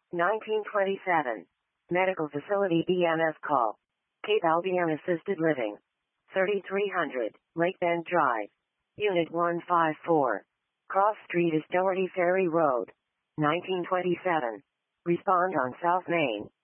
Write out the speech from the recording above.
1927. Medical Facility BMS call. Cape Albion Assisted Living. 3300, Lake Bend Drive. Unit 154. Cross Street is Doherty Ferry Road. 1927. Respond on South Main.